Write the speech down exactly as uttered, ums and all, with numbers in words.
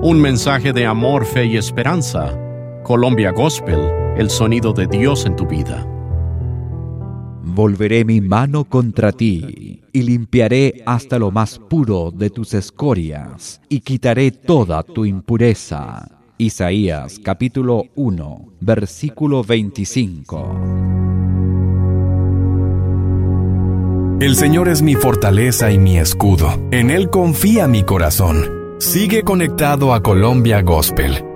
Un mensaje de amor, fe y esperanza. Colombia Gospel, el sonido de Dios en tu vida. Volveré mi mano contra ti, y limpiaré hasta lo más puro de tus escorias, y quitaré toda tu impureza. Isaías capítulo uno, versículo veinticinco. El Señor es mi fortaleza y mi escudo. En Él confía mi corazón. Sigue conectado a Colombia Gospel.